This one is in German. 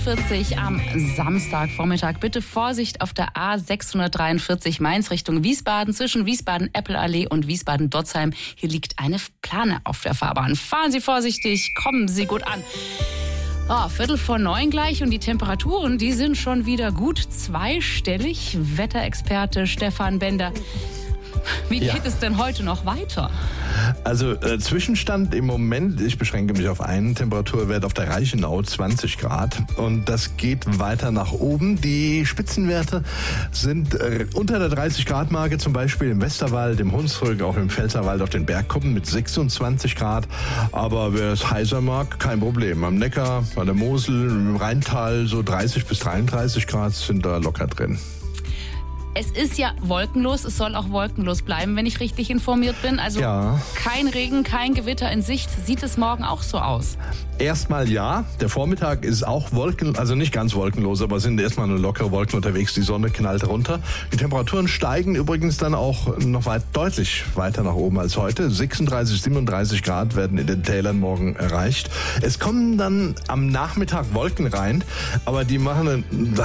7:45 am Samstagvormittag. Bitte Vorsicht auf der A643 Mainz Richtung Wiesbaden zwischen Wiesbaden-Eppelallee und Wiesbaden-Dotzheim. Hier liegt eine Plane auf der Fahrbahn. Fahren Sie vorsichtig, kommen Sie gut an. 8:45 gleich und die Temperaturen, die sind schon wieder gut zweistellig. Wetterexperte Stefan Bender. Wie geht es denn heute noch weiter? Also Zwischenstand im Moment, ich beschränke mich auf einen Temperaturwert auf der Reichenau, 20 Grad. Und das geht weiter nach oben. Die Spitzenwerte sind unter der 30-Grad-Marke, zum Beispiel im Westerwald, im Hunsrück, auch im Pfälzerwald auf den Bergkuppen mit 26 Grad. Aber wer es heißer mag, kein Problem. Am Neckar, bei der Mosel, im Rheintal so 30 bis 33 Grad sind da locker drin. Es ist ja wolkenlos, es soll auch wolkenlos bleiben, wenn ich richtig informiert bin. Also kein Regen, kein Gewitter in Sicht. Sieht es morgen auch so aus? Erstmal ja. Der Vormittag ist auch also nicht ganz wolkenlos, aber sind erstmal nur lockere Wolken unterwegs. Die Sonne knallt runter. Die Temperaturen steigen übrigens dann auch noch deutlich weiter nach oben als heute. 36, 37 Grad werden in den Tälern morgen erreicht. Es kommen dann am Nachmittag Wolken rein, aber die machen